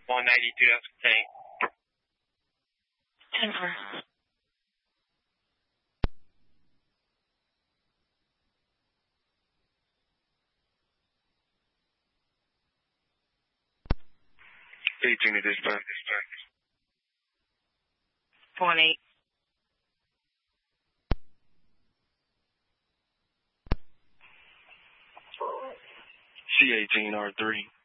192, that's okay. 10-4. Eighteen to dispatch. 1-8. C18 R3.